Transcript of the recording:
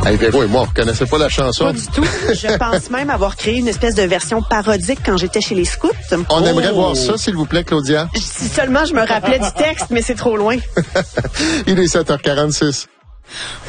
Hey, Véro et moi, on reconnaissait pas la chanson. Pas du tout. Je pense même avoir créé une espèce de version parodique quand j'étais chez les scouts. On aimerait voir ça, s'il vous plaît, Claudia. Si seulement je me rappelais du texte, mais c'est trop loin. Il est 7h46.